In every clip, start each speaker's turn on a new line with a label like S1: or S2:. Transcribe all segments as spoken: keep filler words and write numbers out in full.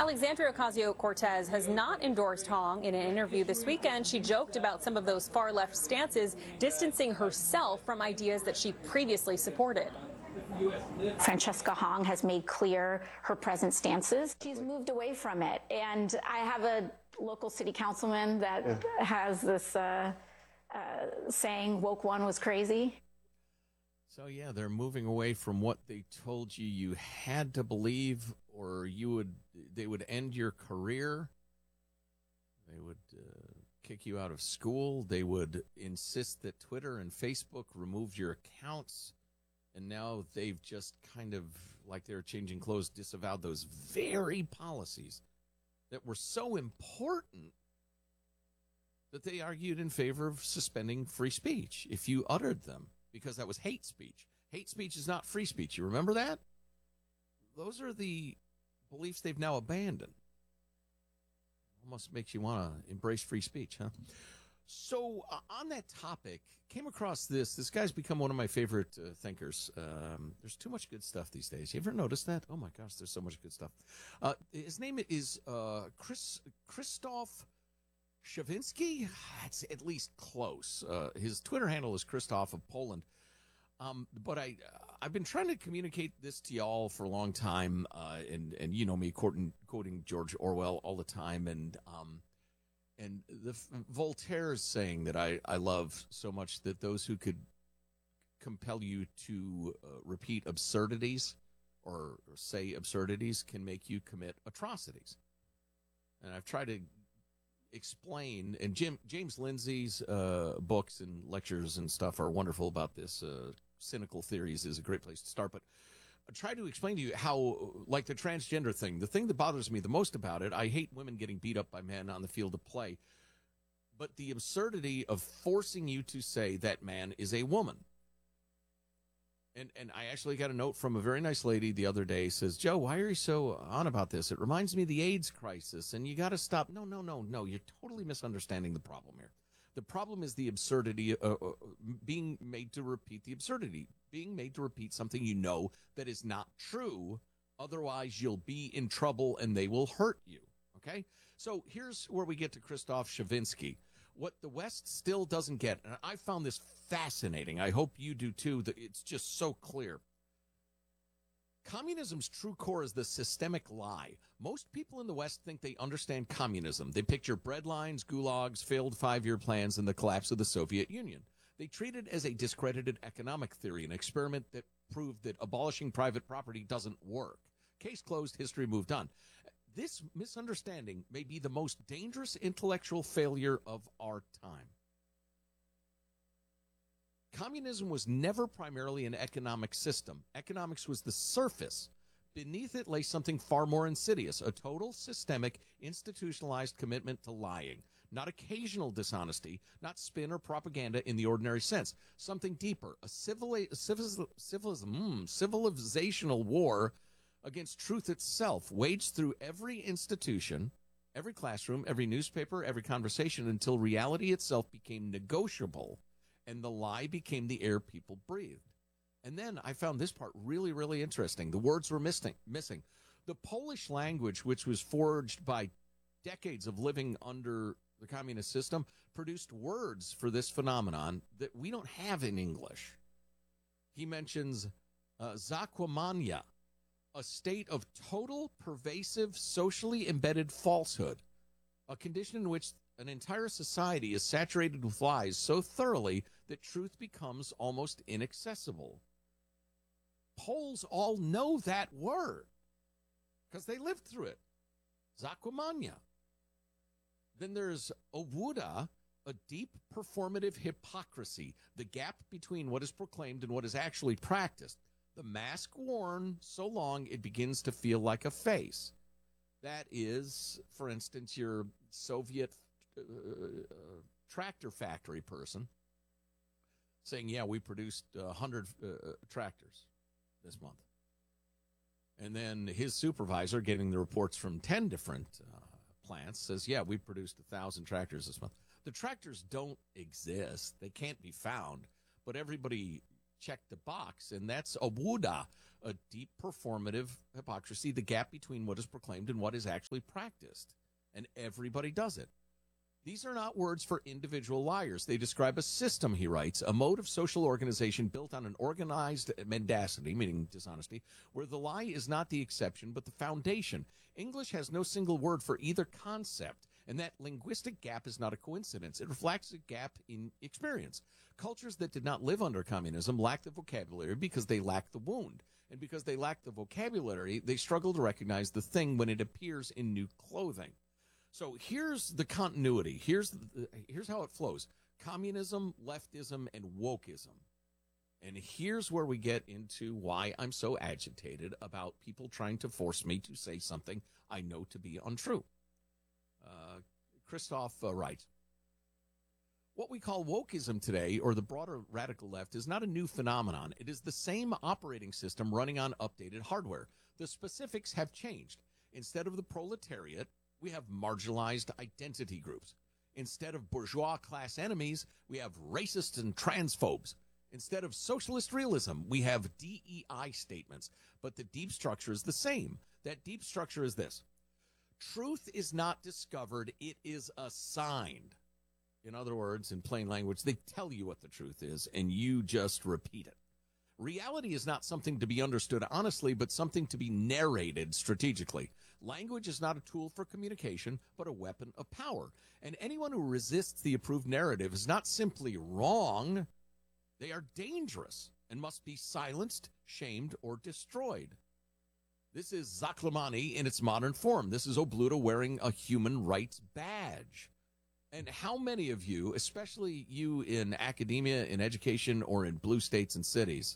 S1: Alexandria Ocasio-Cortez has not endorsed Hong. In an interview this weekend, she joked about some of those far-left stances, distancing herself from ideas that she previously supported.
S2: Francesca Hong has made clear her present stances. She's moved away from it. And I have a local city councilman that yeah. has this uh, uh, saying, woke one was crazy.
S3: So, yeah, they're moving away from what they told you you had to believe, or you would they would end your career. They would uh, kick you out of school. They would insist that Twitter and Facebook remove your accounts. And now they've just kind of, like they're changing clothes, disavowed those very policies that were so important that they argued in favor of suspending free speech if you uttered them, because that was hate speech. Hate speech is not free speech. You remember that? Those are the beliefs they've now abandoned. Almost makes you want to embrace free speech, huh? So uh, on that topic, came across this. This guy's become one of my favorite uh, thinkers. Um, there's too much good stuff these days. You ever noticed that? Oh, my gosh, there's so much good stuff. Uh, his name is uh, Chris Krzysztof Shavinsky. That's at least close. Uh, his Twitter handle is Krzysztof of Poland. Um, but I, uh, I've been trying to communicate this to y'all for a long time, uh, and, and you know me quoting, quoting George Orwell all the time, and um, and the Voltaire's saying that I, I love so much, that those who could compel you to uh, repeat absurdities or, or say absurdities can make you commit atrocities. And I've tried to explain, and Jim James Lindsay's uh, books and lectures and stuff are wonderful about this. Uh, Cynical Theories is a great place to start, but I try to explain to you how, like the transgender thing, the thing that bothers me the most about it, I hate women getting beat up by men on the field of play, but the absurdity of forcing you to say that man is a woman. And and I actually got a note from a very nice lady the other day, says, Joe, why are you so on about this? It reminds me of the AIDS crisis, and you got to stop. No, no, no, no, you're totally misunderstanding the problem here. The problem is the absurdity, uh, uh, being made to repeat the absurdity, being made to repeat something you know that is not true. Otherwise, you'll be in trouble and they will hurt you. Okay? So here's where we get to Krzysztof Shavinsky. What the West still doesn't get, and I found this fascinating. I hope you do too. That it's just so clear. Communism's true core is the systemic lie. Most people in the West think they understand communism. They picture bread lines, gulags, failed five-year plans, and the collapse of the Soviet Union. They treat it as a discredited economic theory, an experiment that proved that abolishing private property doesn't work. Case closed, history moved on. This misunderstanding may be the most dangerous intellectual failure of our time. Communism was never primarily an economic system. Economics was the surface. Beneath it lay something far more insidious, a total, systemic, institutionalized commitment to lying. Not occasional dishonesty, not spin or propaganda in the ordinary sense. Something deeper, a, civili- civil- civil- mm, civilizational war against truth itself, waged through every institution, every classroom, every newspaper, every conversation, until reality itself became negotiable and the lie became the air people breathed. And then I found this part really, really interesting. The words were missing. missing. The Polish language, which was forged by decades of living under the communist system, produced words for this phenomenon that we don't have in English. He mentions uh, zakłamania, a state of total, pervasive, socially embedded falsehood, a condition in which an entire society is saturated with lies so thoroughly that truth becomes almost inaccessible. Poles all know that word because they lived through it. Zakłamania. Then there's obłuda, a deep performative hypocrisy, the gap between what is proclaimed and what is actually practiced. The mask worn so long it begins to feel like a face. That is, for instance, your Soviet uh, uh, tractor factory person saying, yeah, we produced one hundred uh, tractors this month. And then his supervisor, getting the reports from ten different uh, plants, says, yeah, we produced one thousand tractors this month. The tractors don't exist. They can't be found. But everybody checked a box, and that's a wuda, a deep performative hypocrisy, the gap between what is proclaimed and what is actually practiced. And everybody does it. These are not words for individual liars. They describe a system, he writes, a mode of social organization built on an organized mendacity, meaning dishonesty, where the lie is not the exception but the foundation. English has no single word for either concept, and that linguistic gap is not a coincidence. It reflects a gap in experience. Cultures that did not live under communism lack the vocabulary because they lack the wound. And because they lack the vocabulary, they struggle to recognize the thing when it appears in new clothing. So here's the continuity. Here's the, here's how it flows. Communism, leftism, and wokeism. And here's where we get into why I'm so agitated about people trying to force me to say something I know to be untrue. Uh, Christoph uh, writes, what we call wokeism today, or the broader radical left, is not a new phenomenon. It is the same operating system running on updated hardware. The specifics have changed. Instead of the proletariat, we have marginalized identity groups. Instead of bourgeois class enemies, we have racists and transphobes. Instead of socialist realism, we have D E I statements. But the deep structure is the same. That deep structure is this. Truth is not discovered, it is assigned. In other words, in plain language, they tell you what the truth is, and you just repeat it. Reality is not something to be understood honestly, but something to be narrated strategically. Language is not a tool for communication, but a weapon of power. And anyone who resists the approved narrative is not simply wrong, they are dangerous and must be silenced, shamed, or destroyed. This is Zaklamani in its modern form. This is Obluda wearing a human rights badge. And how many of you, especially you in academia, in education, or in blue states and cities,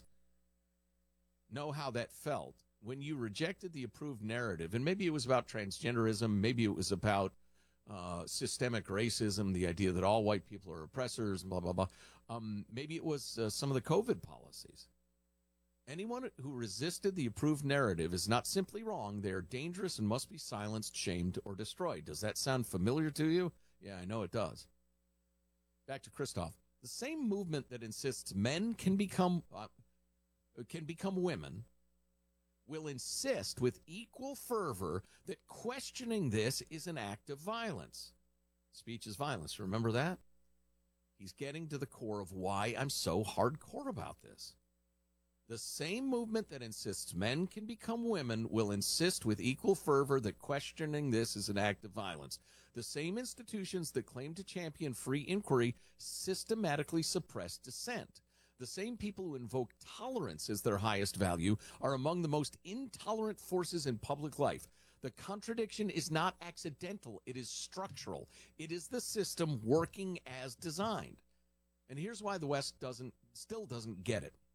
S3: know how that felt when you rejected the approved narrative? And maybe it was about transgenderism, maybe it was about uh, systemic racism, the idea that all white people are oppressors, blah, blah, blah. Um, maybe it was uh, some of the COVID policies. Anyone who resisted the approved narrative is not simply wrong. They are dangerous and must be silenced, shamed, or destroyed. Does that sound familiar to you? Yeah, I know it does. Back to Christoph. The same movement that insists men can become uh, can become women will insist with equal fervor that questioning this is an act of violence. Speech is violence. Remember that? He's getting to the core of why I'm so hardcore about this. The same movement that insists men can become women will insist with equal fervor that questioning this is an act of violence. The same institutions that claim to champion free inquiry systematically suppress dissent. The same people who invoke tolerance as their highest value are among the most intolerant forces in public life. The contradiction is not accidental. It is structural. It is the system working as designed. And here's why the West doesn't, still doesn't get it.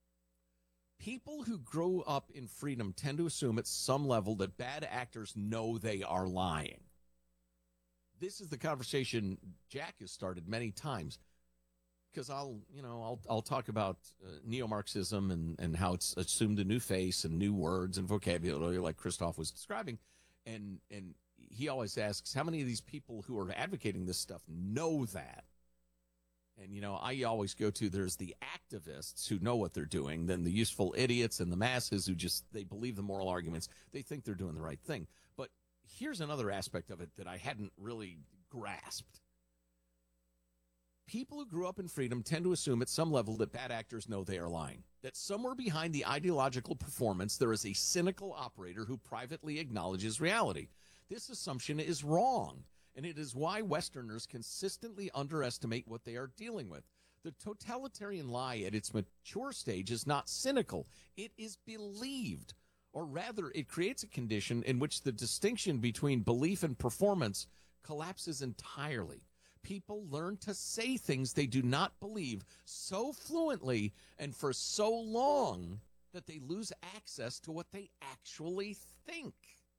S3: People who grow up in freedom tend to assume at some level that bad actors know they are lying. This is the conversation Jack has started many times, because I'll, you know, I'll I'll talk about uh, neo-Marxism and, and how it's assumed a new face and new words and vocabulary, like Christoph was describing, and and he always asks, how many of these people who are advocating this stuff know that? And, you know, I always go to, there's the activists who know what they're doing, then the useful idiots and the masses who just, they believe the moral arguments. They think they're doing the right thing. But here's another aspect of it that I hadn't really grasped. People who grew up in freedom tend to assume at some level that bad actors know they are lying, that somewhere behind the ideological performance there is a cynical operator who privately acknowledges reality. This assumption is wrong. And it is why Westerners consistently underestimate what they are dealing with. The totalitarian lie at its mature stage is not cynical. It is believed. Or rather, it creates a condition in which the distinction between belief and performance collapses entirely. People learn to say things they do not believe so fluently and for so long that they lose access to what they actually think.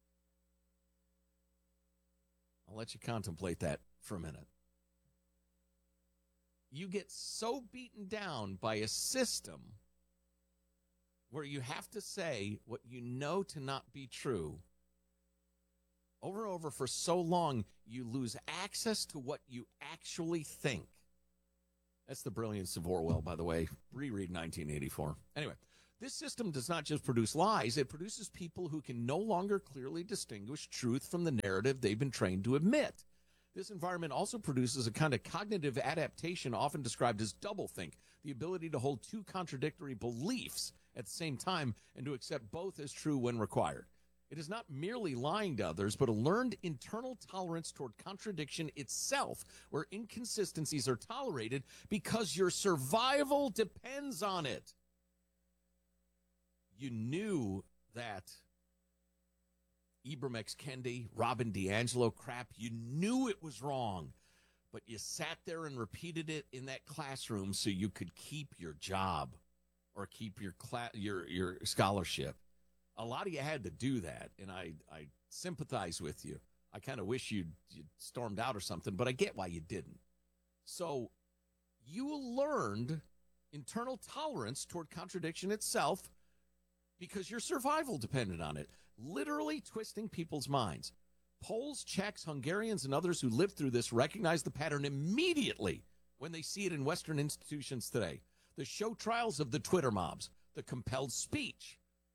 S3: I'll let you contemplate that for a minute. You get so beaten down by a system where you have to say what you know to not be true over and over for so long, you lose access to what you actually think. That's the brilliance of Orwell, by the way. Reread nineteen eighty-four. Anyway, this system does not just produce lies. It produces people who can no longer clearly distinguish truth from the narrative they've been trained to admit. This environment also produces a kind of cognitive adaptation often described as doublethink, the ability to hold two contradictory beliefs at the same time and to accept both as true when required. It is not merely lying to others, but a learned internal tolerance toward contradiction itself, where inconsistencies are tolerated because your survival depends on it. You knew that Ibram X. Kendi, Robin DiAngelo crap, you knew it was wrong, but you sat there and repeated it in that classroom so you could keep your job or keep your cla- your your scholarship. A lot of you had to do that, and I, I sympathize with you. I kind of wish you'd, you'd stormed out or something, but I get why you didn't. So you learned internal tolerance toward contradiction itself because your survival depended on it, literally twisting people's minds. Poles, Czechs, Hungarians, and others who lived through this recognize the pattern immediately when they see it in Western institutions today. The show trials of the Twitter mobs, the compelled speech,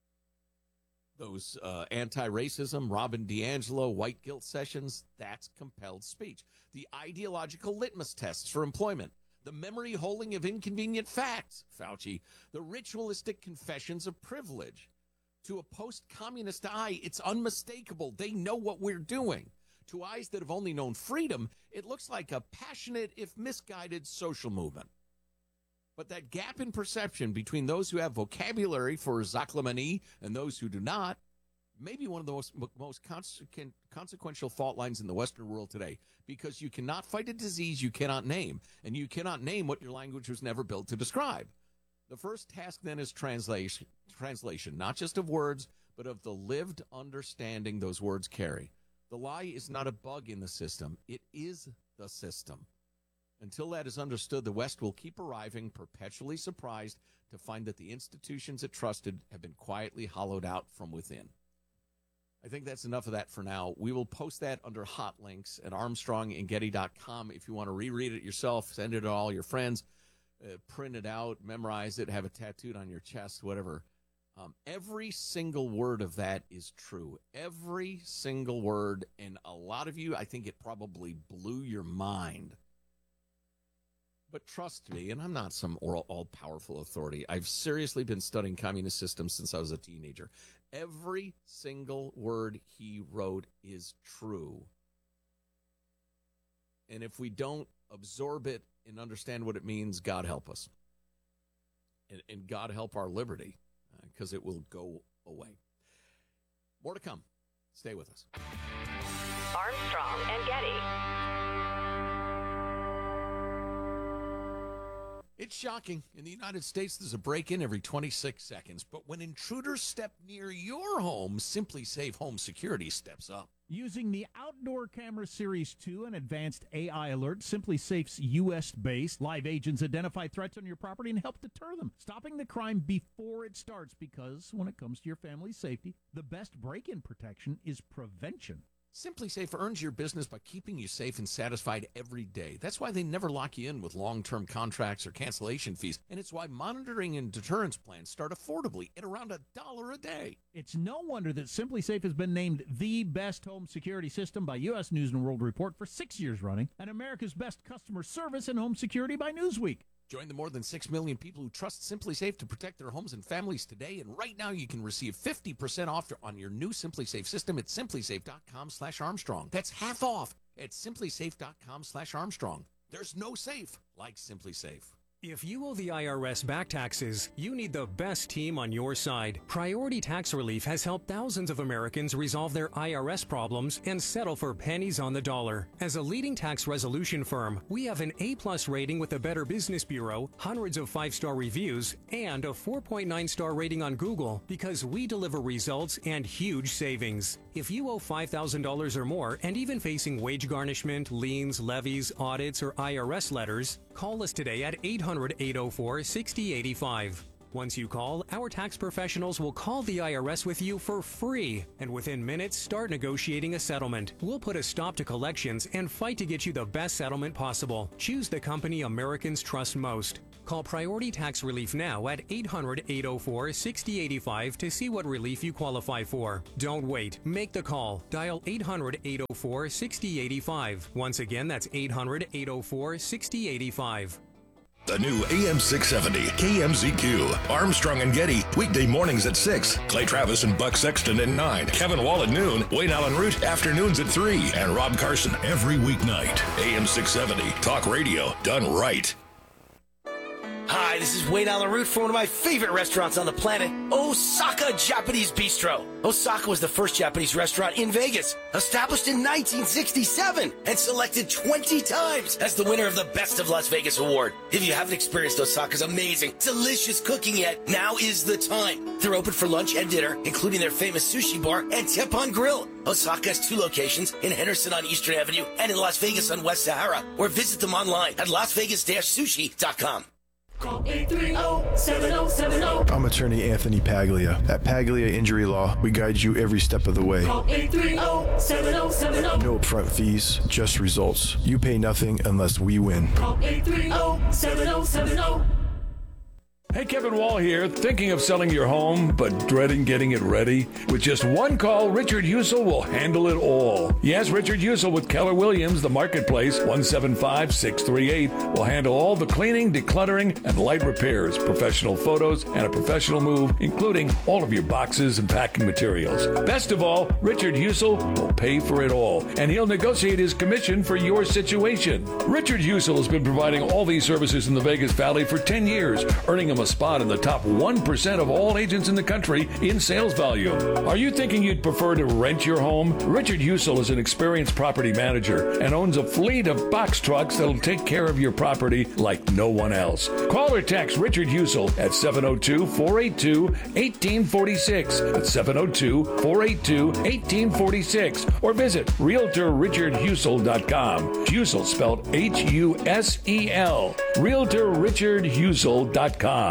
S3: those uh, anti-racism, Robin DiAngelo, white guilt sessions, that's compelled speech. The ideological litmus tests for employment, the memory holding of inconvenient facts, Fauci, the ritualistic confessions of privilege. To a post-communist eye, it's unmistakable. They know what we're doing. To eyes that have only known freedom, it looks like a passionate, if misguided, social movement. But that gap in perception between those who have vocabulary for Zaklamani and those who do not may be one of the most, most consequent, consequential fault lines in the Western world today, because you cannot fight a disease you cannot name, and you cannot name what your language was never built to describe. The first task then is translation, translation, not just of words, but of the lived understanding those words carry. The lie is not a bug in the system. It is the system. Until that is understood, the West will keep arriving, perpetually surprised to find that the institutions it trusted have been quietly hollowed out from within. I think that's enough of that for now. We will post that under hot links at armstrong and getty dot com. If you want to reread it yourself, send it to all your friends, uh, print it out, memorize it, have it tattooed on your chest, whatever. Um, every single word of that is true. Every single word. And a lot of you, I think it probably blew your mind. But trust me, and I'm not some all-powerful authority. I've seriously been studying communist systems since I was a teenager. Every single word he wrote is true. And if we don't absorb it and understand what it means, God help us. And, and God help our liberty, because uh, it will go away. More to come. Stay with us.
S4: Armstrong and Getty.
S3: It's shocking. In the United States, there's a break-in every twenty-six seconds. But when intruders step near your home, SimpliSafe Home Security steps up.
S5: Using the Outdoor Camera Series two and advanced A I alert, SimpliSafe's U S-based live agents identify threats on your property and help deter them, stopping the crime before it starts, because when it comes to your family's safety, the best break-in protection is prevention.
S3: SimpliSafe earns your business by keeping you safe and satisfied every day. That's why they never lock you in with long-term contracts or cancellation fees. And it's why monitoring and deterrence plans start affordably at around a dollar a day.
S5: It's no wonder that SimpliSafe has been named the best home security system by U S News and World Report for six years running, and America's best customer service in home security by Newsweek.
S3: Join the more than six million people who trust SimpliSafe to protect their homes and families today. And right now you can receive fifty percent off on your new SimpliSafe system at simplisafe.com slash Armstrong. That's half off at simplisafe.com slash Armstrong. There's no safe like SimpliSafe.
S6: If you owe the I R S back taxes, you need the best team on your side. Priority Tax Relief has helped thousands of Americans resolve their I R S problems and settle for pennies on the dollar. As a leading tax resolution firm, we have an A-plus rating with the Better Business Bureau, hundreds of five-star reviews, and a four point nine star rating on Google because we deliver results and huge savings. If you owe five thousand dollars or more and even facing wage garnishment, liens, levies, audits, or I R S letters, call us today at eight hundred, eight oh four, six oh eight five. Once you call, our tax professionals will call the I R S with you for free, and within minutes start negotiating a settlement. We'll put a stop to collections and fight to get you the best settlement possible. Choose the company Americans trust most. Call Priority Tax Relief now at eight hundred, eight oh four, six oh eight five to see what relief you qualify for. Don't wait. Make the call. Dial eight hundred, eight oh four, six oh eight five. Once again, that's eight hundred, eight oh four, six oh eight five.
S7: The new A M six seventy K M Z Q. Armstrong and Getty, weekday mornings at six. Clay Travis and Buck Sexton at nine. Kevin Wall at noon. Wayne Allen Root, afternoons at three. And Rob Carson every weeknight. A M six seventy, talk radio done right.
S8: Hi, this is Wayne Allen Root from one of my favorite restaurants on the planet, Osaka Japanese Bistro. Osaka was the first Japanese restaurant in Vegas, established in nineteen sixty-seven and selected twenty times as the winner of the Best of Las Vegas award. If you haven't experienced Osaka's amazing, delicious cooking yet, now is the time. They're open for lunch and dinner, including their famous sushi bar and Teppanyaki Grill. Osaka has two locations, in Henderson on Eastern Avenue and in Las Vegas on West Sahara, or visit them online at las vegas dash sushi dot com.
S9: Call eight three zero, seven zero seven zero.
S10: I'm attorney Anthony Paglia. At Paglia Injury Law, we guide you every step of the way.
S9: Call eight three zero, seven zero seven zero.
S10: No upfront fees, just results. You pay nothing unless we win.
S9: Call eight three zero, seven zero seven zero.
S11: Hey, Kevin Wall here. Thinking of selling your home, but dreading getting it ready? With just one call, Richard Husel will handle it all. Yes, Richard Husel with Keller Williams, the marketplace, one seven five, six three eight, will handle all the cleaning, decluttering, and light repairs, professional photos, and a professional move, including all of your boxes and packing materials. Best of all, Richard Husel will pay for it all, and he'll negotiate his commission for your situation. Richard Husel has been providing all these services in the Vegas Valley for ten years, earning him a spot in the top one percent of all agents in the country in sales volume. Are you thinking you'd prefer to rent your home? Richard Husel is an experienced property manager and owns a fleet of box trucks that'll take care of your property like no one else. Call or text Richard Husel at seven oh two, four eight two, one eight four six. That's seven oh two, four eight two, one eight four six. Or visit realtor richard husel dot com. Husel spelled H U S E L. realtor richard husel dot com.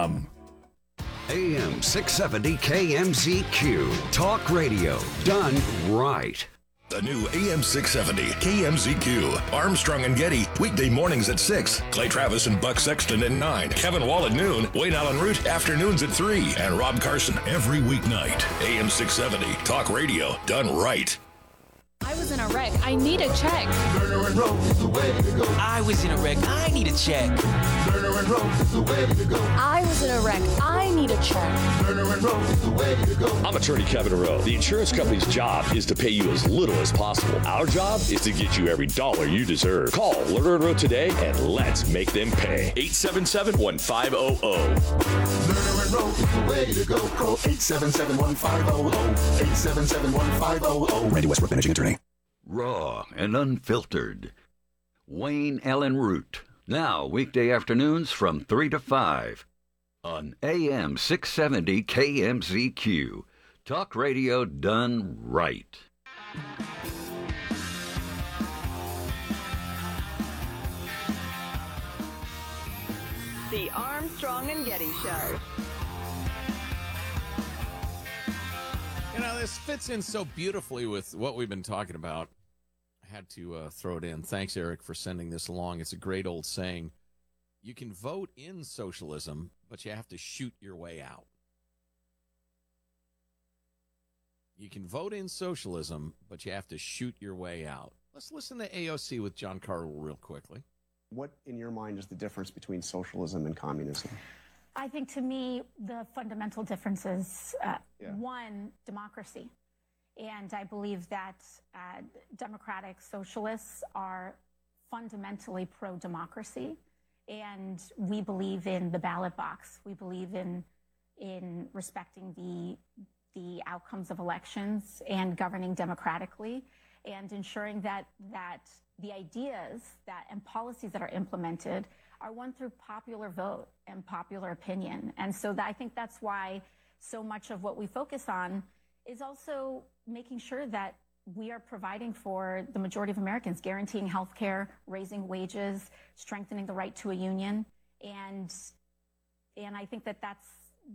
S12: A M six seventy K M Z Q. Talk radio done right.
S7: The new A M six seventy K M Z Q. Armstrong and Getty, weekday mornings at six. Clay Travis and Buck Sexton at nine. Kevin Wall at noon. Wayne Allen Root, afternoons at three. And Rob Carson every weeknight. A M six seventy, talk radio done right.
S1: I was in a wreck. I need a check.
S9: Lerner and Rowe is the way to go.
S8: I was in a wreck. I need a check.
S9: Lerner and Rowe is the way to go.
S13: I was in a wreck. I need a check.
S9: Lerner and Rowe is the way to go.
S14: I'm attorney Kevin Rowe. The insurance company's job is to pay you as little as possible. Our job is to get you every dollar you deserve. Call Lerner and Rowe today and let's make them pay. eight seven seven, one five zero zero.
S9: Lerner and Rowe is the way to go. Call eight seven seven, one five zero zero. eight seven seven, one five zero zero.
S12: Randy Westbrook, managing attorney. Raw and unfiltered. Wayne Allen Root. Now, weekday afternoons from three to five on A M six seventy K M Z Q. Talk radio done right.
S4: The Armstrong and Getty Show.
S3: You know, this fits in so beautifully with what we've been talking about. I had to uh, throw it in. Thanks, Eric, for sending this along. It's a great old saying. You can vote in socialism, but you have to shoot your way out. You can vote in socialism, but you have to shoot your way out. Let's listen to A O C with John Carter real quickly.
S15: What, in your mind, is the difference between socialism and communism?
S2: I think, to me, the fundamental difference is, uh,
S15: Yeah.
S2: one, democracy. And I believe that uh, democratic socialists are fundamentally pro-democracy. And we believe in the ballot box. We believe in in respecting the the outcomes of elections and governing democratically and ensuring that that the ideas that and policies that are implemented are won through popular vote and popular opinion. And so that, I think that's why so much of what we focus on is also making sure that we are providing for the majority of Americans, guaranteeing health care, raising wages, strengthening the right to a union. And and I think that that's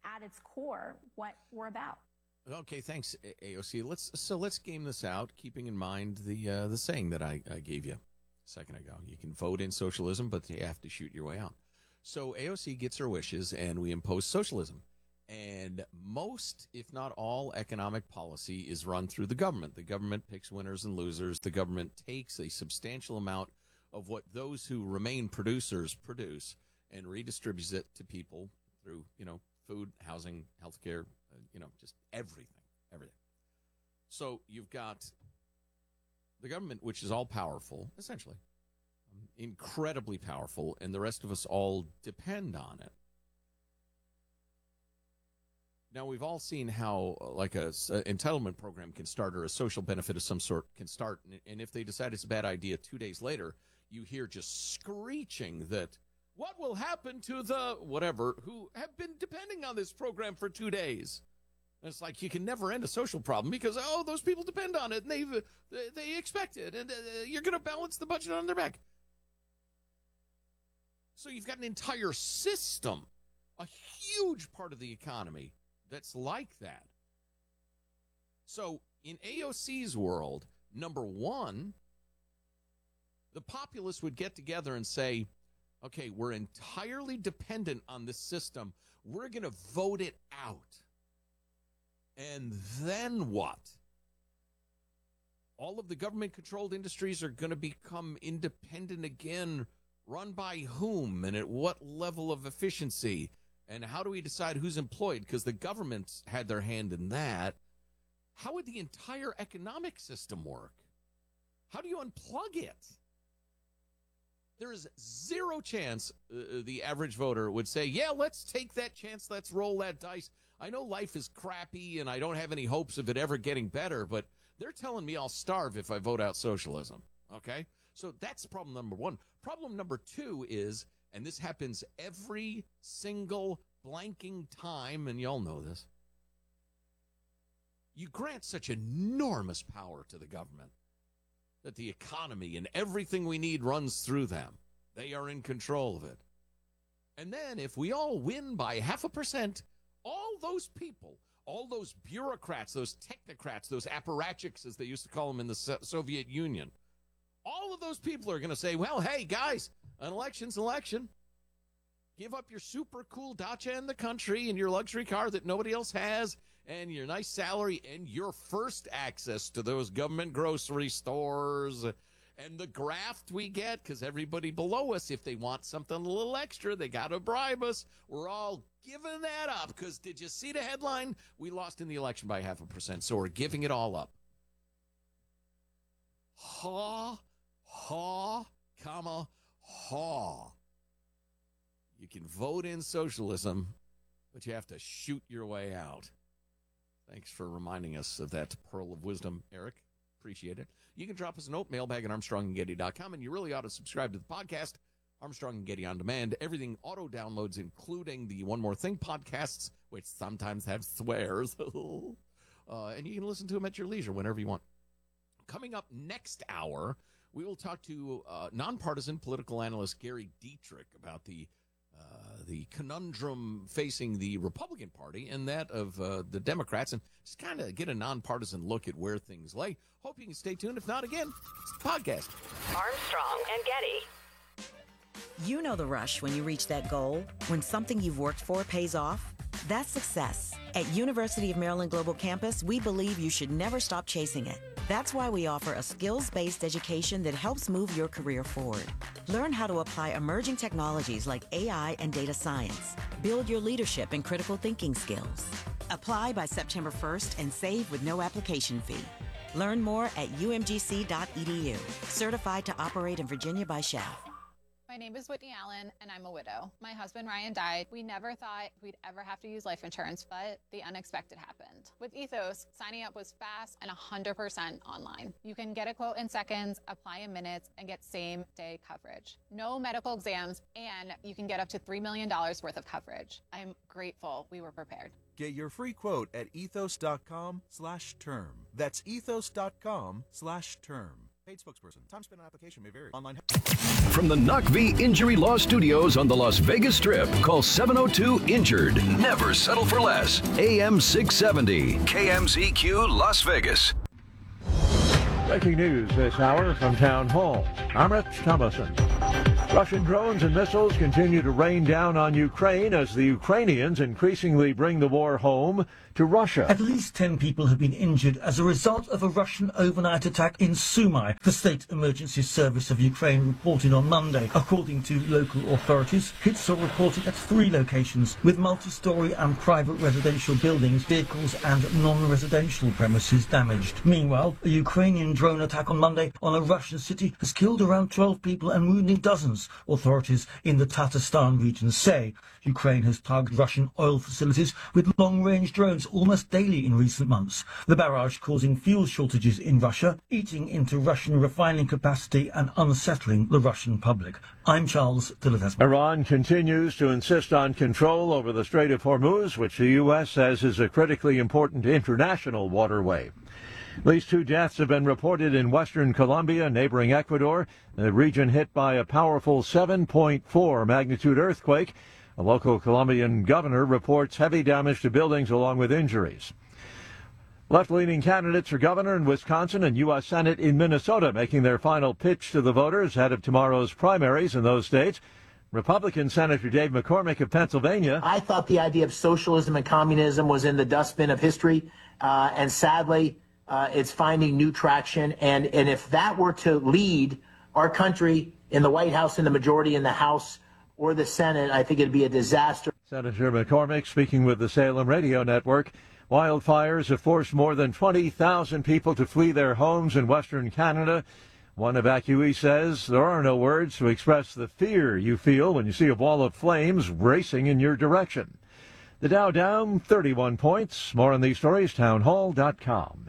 S2: at its core what we're about.
S3: Okay, thanks, A O C. Let's so let's game this out, keeping in mind the uh, the saying that I, I gave you a second ago. You can vote in socialism, but you have to shoot your way out. So A O C gets her wishes, and we impose socialism. And most, if not all, economic policy is run through the government. The government picks winners and losers. The government takes a substantial amount of what those who remain producers produce and redistributes it to people through, you know, food, housing, healthcare, uh, you know, just everything, everything. So you've got the government, which is all powerful, essentially, um, incredibly powerful, and the rest of us all depend on it. Now, we've all seen how, uh, like, a, a entitlement program can start, or a social benefit of some sort can start, and, and if they decide it's a bad idea, two days later, you hear just screeching that, what will happen to the whatever who have been depending on this program for two days? And it's like you can never end a social problem because, oh, those people depend on it, and they they, they expect it, and uh, you're going to balance the budget on their back. So you've got an entire system, a huge part of the economy, that's like that. So in A O C's world, number one, the populace would get together and say, okay, we're entirely dependent on this system. We're going to vote it out. And then what? All of the government-controlled industries are going to become independent again, run by whom and at what level of efficiency? And how do we decide who's employed? Because the government's had their hand in that. How would the entire economic system work? How do you unplug it? There is zero chance uh, the average voter would say, yeah, let's take that chance. Let's roll that dice. I know life is crappy and I don't have any hopes of it ever getting better, but they're telling me I'll starve if I vote out socialism. Okay? So that's problem number one. Problem number two is, and this happens every single blanking time, and y'all know this, you grant such enormous power to the government that the economy and everything we need runs through them. They are in control of it. And then if we all win by half a percent, all those people, all those bureaucrats, those technocrats, those apparatchiks, as they used to call them in the So- Soviet Union, all of those people are going to say, well, hey, guys, an election's an election. Give up your super cool dacha in the country and your luxury car that nobody else has and your nice salary and your first access to those government grocery stores and the graft we get, because everybody below us, if they want something a little extra, they got to bribe us. We're all giving that up because did you see the headline? We lost in the election by half a percent, so we're giving it all up. Ha, ha, comma, ha. You can vote in socialism, but you have to shoot your way out. Thanks for reminding us of that pearl of wisdom, Eric. Appreciate it. You can drop us a note, mailbag at armstrong and getty dot com, and you really ought to subscribe to the podcast, Armstrong and Getty On Demand. Everything auto-downloads, including the One More Thing podcasts, which sometimes have swears. uh, and you can listen to them at your leisure whenever you want. Coming up next hour, we will talk to uh, nonpartisan political analyst Gary Dietrich about the Uh, the conundrum facing the Republican Party and that of uh, the Democrats, and just kind of get a nonpartisan look at where things lay. Hope you can stay tuned. If not, again, it's the podcast.
S4: Armstrong and Getty.
S16: You know the rush when you reach that goal, when something you've worked for pays off. That's success. At University of Maryland Global Campus, we believe you should never stop chasing it. That's why we offer a skills-based education that helps move your career forward. Learn how to apply emerging technologies like A I and data science. Build your leadership and critical thinking skills. Apply by September first and save with no application fee. Learn more at u m g c dot e d u. Certified to operate in Virginia by S C H A F.
S17: My name is Whitney Allen, and I'm a widow. My husband, Ryan, died. We never thought we'd ever have to use life insurance, but the unexpected happened. With Ethos, signing up was fast and one hundred percent online. You can get a quote in seconds, apply in minutes, and get same-day coverage. No medical exams, and you can get up to three million dollars worth of coverage. I'm grateful we were prepared.
S18: Get your free quote at ethos dot com slash term. That's ethos dot com slash term. Paid spokesperson. Time spent on application may vary. Online.
S7: From the N U C V Injury Law Studios on the Las Vegas Strip, call seven oh two injured. Never settle for less. A M six seventy, K M Z Q, Las Vegas.
S19: Breaking news this hour from Town Hall. I'm Rich Thomason. Russian drones and missiles continue to rain down on Ukraine as the Ukrainians increasingly bring the war home to Russia.
S20: At least ten people have been injured as a result of a Russian overnight attack in Sumy, the State Emergency Service of Ukraine reported on Monday. According to local authorities, hits are reported at three locations, with multi-storey and private residential buildings, vehicles and non-residential premises damaged. Meanwhile, a Ukrainian drone attack on Monday on a Russian city has killed around twelve people and wounded dozens, authorities in the Tatarstan region say. Ukraine has targeted Russian oil facilities with long-range drones almost daily in recent months. The barrage causing fuel shortages in Russia, eating into Russian refining capacity and unsettling the Russian public. I'm Charles Dillevesma.
S19: Iran continues to insist on control over the Strait of Hormuz, which the U S says is a critically important international waterway. At least two deaths have been reported in western Colombia, neighboring Ecuador, the region hit by a powerful seven point four magnitude earthquake. A local Colombian governor reports heavy damage to buildings along with injuries. Left-leaning candidates for governor in Wisconsin and U S Senate in Minnesota making their final pitch to the voters ahead of tomorrow's primaries in those states. Republican Senator Dave McCormick of Pennsylvania.
S21: I thought the idea of socialism and communism was in the dustbin of history, uh, and sadly, uh, it's finding new traction. And, and if that were to lead our country in the White House, in the majority in the House or the Senate, I think it'd be a disaster.
S19: Senator McCormick speaking with the Salem Radio Network. Wildfires have forced more than twenty thousand people to flee their homes in western Canada. One evacuee says there are no words to express the fear you feel when you see a wall of flames racing in your direction. The Dow down thirty-one points. More on these stories, townhall dot com.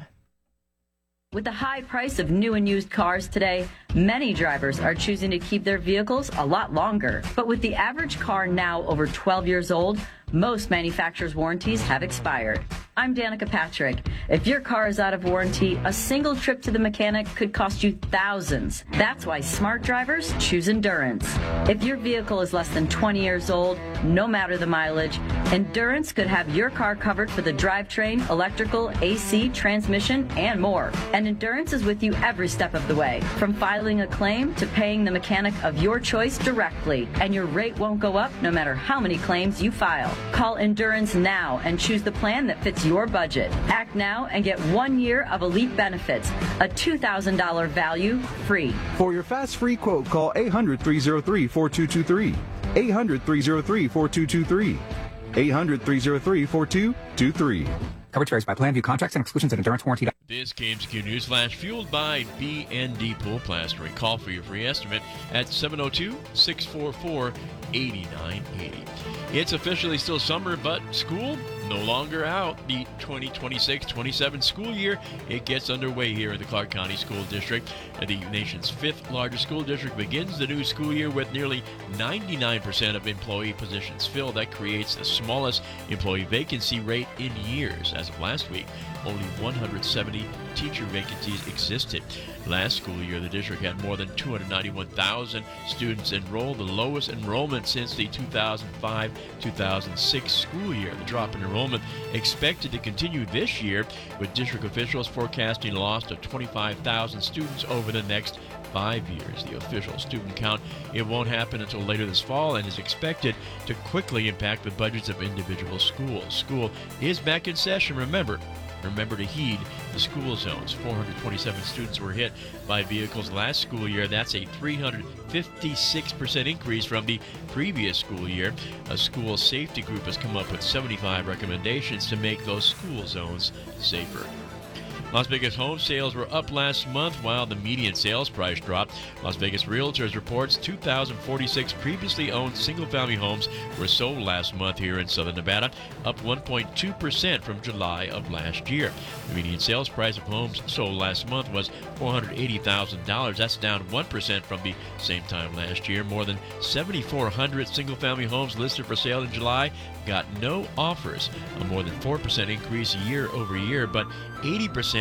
S22: With the high price of new and used cars today, many drivers are choosing to keep their vehicles a lot longer. But with the average car now over twelve years old, most manufacturers' warranties have expired. I'm Danica Patrick. If your car is out of warranty, a single trip to the mechanic could cost you thousands. That's why smart drivers choose Endurance. If your vehicle is less than twenty years old, no matter the mileage, Endurance could have your car covered for the drivetrain, electrical, A C, transmission, and more. And Endurance is with you every step of the way, from filing a claim to paying the mechanic of your choice directly. And your rate won't go up no matter how many claims you file. Call Endurance now and choose the plan that fits your budget. Act now and get one year of elite benefits, a two thousand dollars value free.
S23: For your fast free quote, call eight hundred, three oh three, four two two three. eight hundred, three oh three, four two two three. eight hundred, three oh three, four two two three.
S24: Coverage varies by plan. View contracts and exclusions at Endurance Warranty.
S25: This K M Z Q News Flash fueled by B N D Pool Plastering. Call for your free estimate at seven oh two, six four four, eight nine eight oh. It's officially still summer, but school no longer out. The twenty twenty-six twenty-seven school year, it gets underway here in the Clark County School District. The nation's fifth largest school district begins the new school year with nearly ninety-nine percent of employee positions filled. That creates the smallest employee vacancy rate in years. As of last week, only one hundred seventy teacher vacancies existed. Last school year, the district had more than two hundred ninety-one thousand students enrolled, the lowest enrollment since the two thousand five two thousand six school year. The drop in enrollment expected to continue this year, with district officials forecasting a loss of twenty-five thousand students over the next five years. The official student count, it won't happen until later this fall and is expected to quickly impact the budgets of individual schools. School is back in session, remember. Remember to heed the school zones. four hundred twenty-seven students were hit by vehicles last school year. That's a three hundred fifty-six percent increase from the previous school year. A school safety group has come up with seventy-five recommendations to make those school zones safer. Las Vegas home sales were up last month while the median sales price dropped. Las Vegas Realtors reports two thousand forty-six previously owned single-family homes were sold last month here in Southern Nevada, up one point two percent from July of last year. The median sales price of homes sold last month was four hundred eighty thousand dollars. That's down one percent from the same time last year. More than seven thousand four hundred single-family homes listed for sale in July got no offers, a more than four percent increase year over year, but eighty percent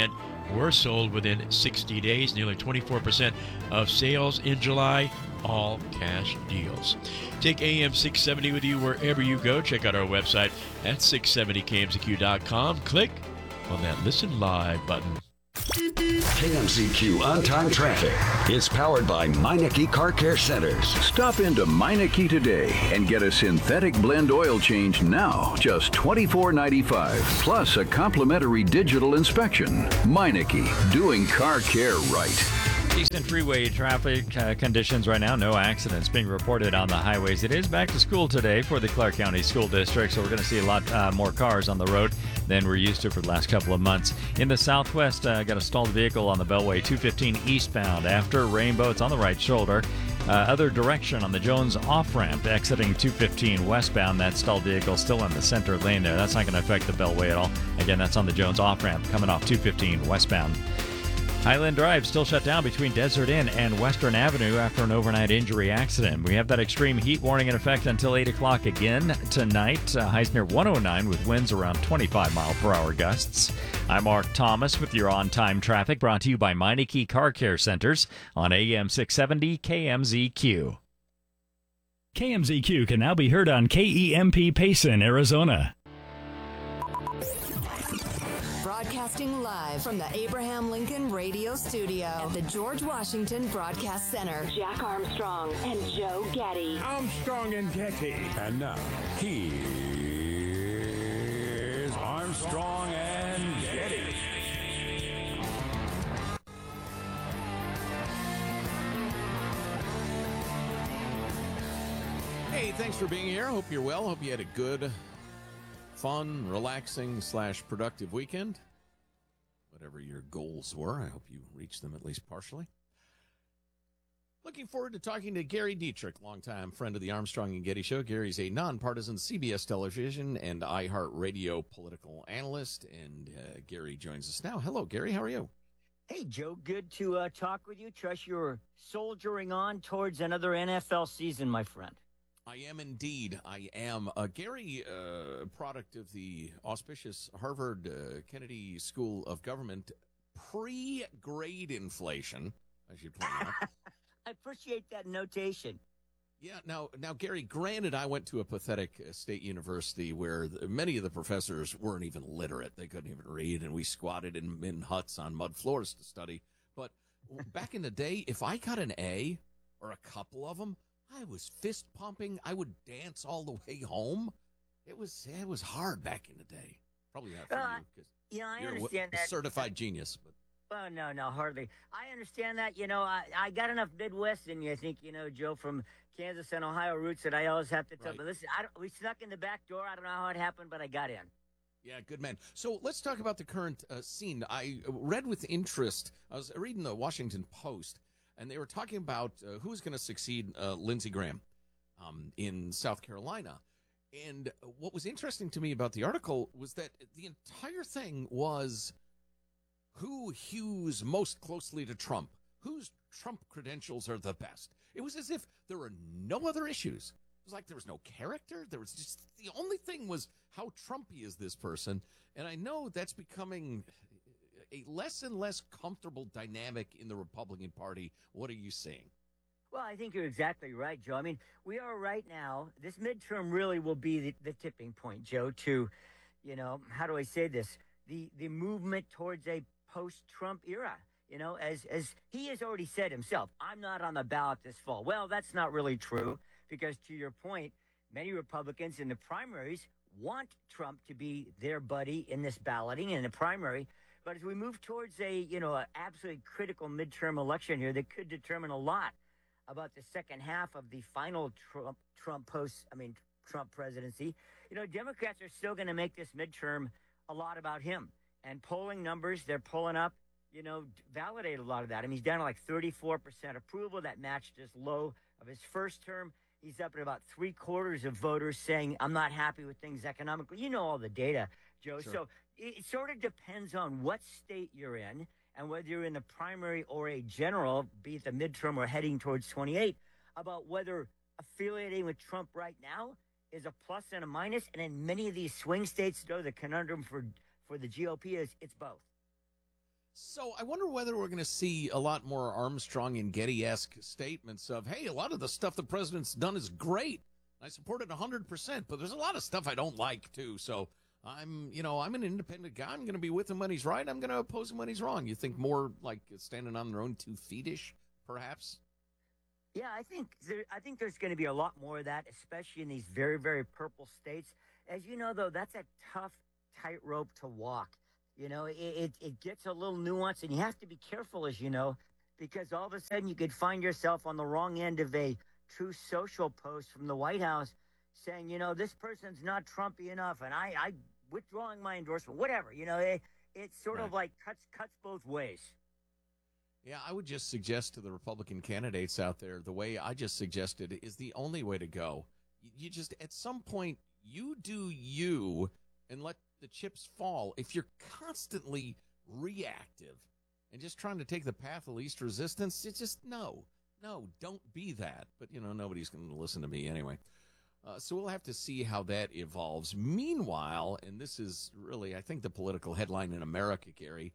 S25: were sold within sixty days. Nearly twenty-four percent of sales in July, all cash deals. Take A M six seventy with you wherever you go. Check out our website at six seventy K M Z Q dot com. Click on that Listen Live button.
S12: K M Z Q on-time traffic is powered by Meineke Car Care Centers.
S1: Stop into Meineke today and get a synthetic blend oil change now, just twenty-four ninety-five, plus a complimentary digital inspection. Meineke, doing car care right.
S5: Decent freeway traffic uh, conditions right now. No accidents being reported on the highways. It is back to school today for the Clark County School District, so we're going to see a lot uh, more cars on the road than we're used to for the last couple of months. In the southwest, uh, got a stalled vehicle on the Beltway two fifteen eastbound after Rainbow. It's on the right shoulder. Uh, other direction on the Jones off-ramp exiting two fifteen westbound. That stalled vehicle still in the center lane there. That's not going to affect the Beltway at all. Again, that's on the Jones off-ramp coming off two fifteen westbound. Highland Drive still shut down between Desert Inn and Western Avenue after an overnight injury accident. We have that extreme heat warning in effect until eight o'clock again tonight. Uh, highs near one oh nine with winds around twenty-five mile per hour gusts. I'm Mark Thomas with your on-time traffic, brought to you by Meineke Car Care Centers on A M six seventy K M Z Q.
S6: K M Z Q can now be heard on K E M P Payson, Arizona.
S13: Broadcasting live from the Abraham Lincoln Radio Studio at the George Washington Broadcast Center.
S4: Jack Armstrong and Joe Getty.
S10: Armstrong and Getty. And now, here's Armstrong and Getty.
S3: Hey, thanks for being here. Hope you're well. Hope you had a good, fun, relaxing slash productive weekend. Whatever your goals were, I hope you reached them at least partially. Looking forward to talking to Gary Dietrich, longtime friend of the Armstrong and Getty Show. Gary's a nonpartisan C B S television and iHeartRadio political analyst, and uh, Gary joins us now. Hello, Gary. How are you?
S11: Hey, Joe. Good to uh, talk with you. Trust you're soldiering on towards another N F L season, my friend.
S3: I am indeed. I am. Uh, Gary, uh, product of the auspicious Harvard uh, Kennedy School of Government, pre-grade inflation, I should point out.
S11: I appreciate that notation.
S3: Yeah, now, now, Gary, granted, I went to a pathetic uh, state university where the, many of the professors weren't even literate. They couldn't even read, and we squatted in, in huts on mud floors to study. But back in the day, if I got an A, or a couple of them, I was fist pumping. I would dance all the way home. It was it was hard back in the day. Probably not for
S11: uh,
S3: you, because
S11: yeah, I
S3: you're
S11: understand
S3: a
S11: that.
S3: certified genius. But
S11: oh no, no, hardly. I understand that. You know, I, I got enough Midwest in you. I think you know, Joe, from Kansas and Ohio roots that I always have to tell.
S3: Right.
S11: But listen, I don't, we snuck in the back door. I don't know how it happened, but I got in.
S3: Yeah, good man. So let's talk about the current uh, scene. I read with interest. I was reading the Washington Post, and they were talking about uh, who's going to succeed uh, Lindsey Graham um, in South Carolina. And what was interesting to me about the article was that the entire thing was who hews most closely to Trump, whose Trump credentials are the best. It was as if there were no other issues. It was like there was no character. There was just the only thing was how Trumpy is this person. And I know that's becoming a less and less comfortable dynamic in the Republican Party. What are you seeing?
S11: Well, I think you're exactly right, Joe. I mean, we are right now, this midterm really will be the, the tipping point, Joe, to, you know, how do I say this? The the movement towards a post-Trump era. You know, as as he has already said himself, I'm not on the ballot this fall. Well, that's not really true because, to your point, many Republicans in the primaries want Trump to be their buddy in this balloting in the primary. But as we move towards a, you know, an absolutely critical midterm election here that could determine a lot about the second half of the final Trump Trump post, I mean, Trump presidency, you know, Democrats are still going to make this midterm a lot about him. And polling numbers, they're pulling up, you know, validate a lot of that. I mean, he's down to like thirty-four percent approval. That matched his low of his first term. He's up at about three quarters of voters saying, I'm not happy with things economically. You know all the data, Joe.
S3: Sure.
S11: So it, it sort of depends on what state you're in and whether you're in the primary or a general, be it the midterm or heading towards twenty-eight, about whether affiliating with Trump right now is a plus and a minus. And in many of these swing states, though, the conundrum for, for the G O P is it's both.
S3: So I wonder whether we're going to see a lot more Armstrong and Getty-esque statements of, hey, a lot of the stuff the president's done is great. I support it one hundred percent, but there's a lot of stuff I don't like, too. So I'm, you know, I'm an independent guy. I'm going to be with him when he's right. I'm going to oppose him when he's wrong. You think more like standing on their own two feet-ish, perhaps?
S11: Yeah, I think there, I think there's going to be a lot more of that, especially in these very, very purple states. As you know, though, that's a tough tightrope to walk. You know, it, it, it gets a little nuanced, and you have to be careful, as you know, because all of a sudden you could find yourself on the wrong end of a true social post from the White House saying, you know, this person's not Trumpy enough, and I, I withdrawing my endorsement, whatever. You know, it, it's sort
S3: right.
S11: of like cuts cuts both ways.
S3: Yeah, I would just suggest to the Republican candidates out there, the way I just suggested is the only way to go. You just, at some point, you do you and let the chips fall. If you're constantly reactive and just trying to take the path of least resistance, it's just no, no, don't be that. But, you know, nobody's going to listen to me anyway. Uh, so we'll have to see how that evolves. Meanwhile, and this is really, I think, the political headline in America, Gary,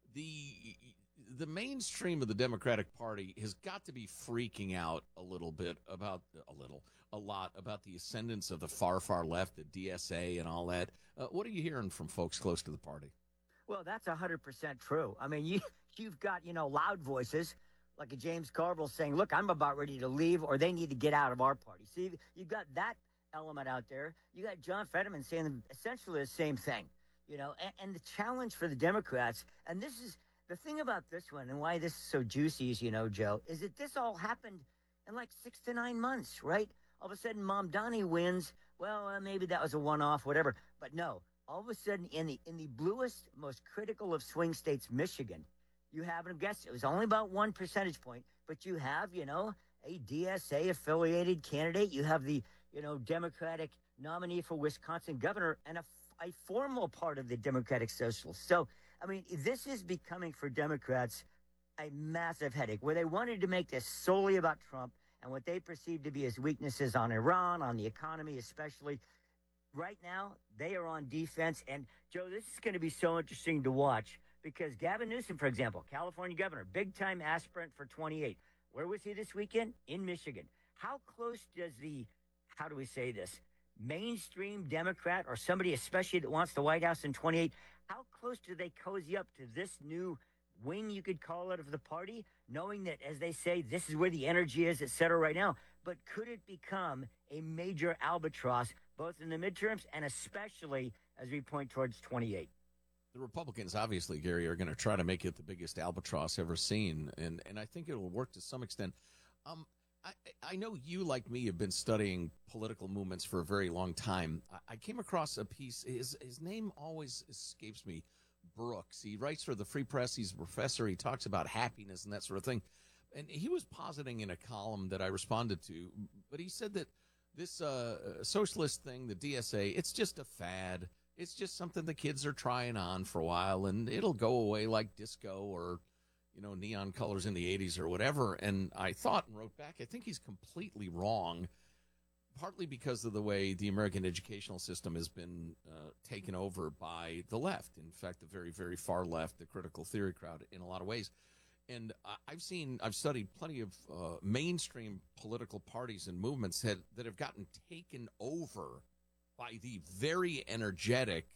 S3: the the mainstream of the Democratic Party has got to be freaking out a little bit about, a little, a lot about the ascendance of the far, far left, the D S A and all that. Uh, what are you hearing from folks close to the party?
S11: Well, that's one hundred percent true. I mean, you, you've got, you know, loud voices like a James Carville saying, look, I'm about ready to leave, or they need to get out of our party. So you've, you've got that element out there. You got John Fetterman saying essentially the same thing, you know, and, and the challenge for the Democrats, and this is the thing about this one and why this is so juicy, as you know, Joe, is that this all happened in like six to nine months, right? All of a sudden, Mamdani wins. Well, uh, maybe that was a one-off, whatever. But no, all of a sudden, in the in the bluest, most critical of swing states, Michigan, you have, and guess it was only about one percentage point, but you have, you know, a D S A-affiliated candidate. You have the, you know, Democratic nominee for Wisconsin governor and a, a formal part of the Democratic Socialists. So, I mean, this is becoming for Democrats a massive headache, where they wanted to make this solely about Trump and what they perceive to be his weaknesses on Iran, on the economy especially. Right now, they are on defense. And, Joe, this is going to be so interesting to watch because Gavin Newsom, for example, California governor, big-time aspirant for twenty-eight. Where was he this weekend? In Michigan. How close does the, how do we say this, mainstream Democrat or somebody especially that wants the White House in twenty-eight, how close do they cozy up to this new wing, you could call it, of the party, knowing that, as they say, this is where the energy is, et cetera, right now? But could it become a major albatross, both in the midterms and especially as we point towards twenty-eight?
S3: The Republicans, obviously, Gary, are going to try to make it the biggest albatross ever seen, and, and I think it will work to some extent. Um, I, I know you, like me, have been studying political movements for a very long time. I, I came across a piece, his, his name always escapes me, Brooks. He writes for the Free Press. He's a professor. He talks about happiness and that sort of thing. And he was positing in a column that I responded to, but he said that this uh, socialist thing, the D S A, it's just a fad. It's just something the kids are trying on for a while, and it'll go away like disco or, you know, neon colors in the eighties or whatever. And I thought and wrote back, I think he's completely wrong, partly because of the way the American educational system has been uh, taken over by the left. In fact, the very, very far left, the critical theory crowd in a lot of ways. And I've seen, I've studied plenty of uh, mainstream political parties and movements that, that have gotten taken over by the very energetic,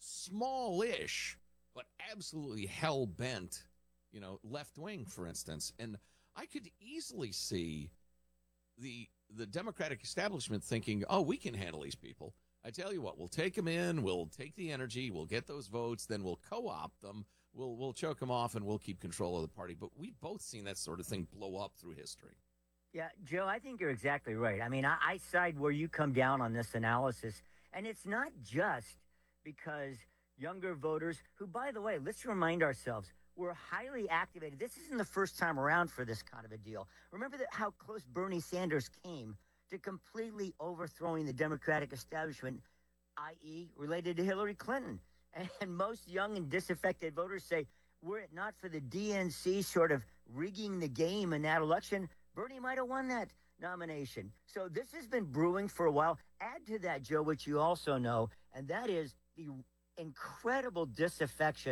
S3: smallish, but absolutely hell-bent, you know, left wing, for instance. And I could easily see the the Democratic establishment thinking, oh, we can handle these people. I tell you what, we'll take them in, we'll take the energy, we'll get those votes, then we'll co-opt them, we'll we'll choke them off, and we'll keep control of the party. But we've both seen that sort of thing blow up through history.
S11: Yeah, Joe, I think you're exactly right. I mean, I, I side where you come down on this analysis. And it's not just because younger voters, who, by the way, let's remind ourselves, were highly activated. This isn't the first time around for this kind of a deal. Remember that how close Bernie Sanders came to completely overthrowing the Democratic establishment, that is related to Hillary Clinton. And, and most young and disaffected voters say, were it not for the D N C sort of rigging the game in that election, Bernie might have won that nomination. So this has been brewing for a while. Add to that, Joe, which you also know, and that is the incredible disaffection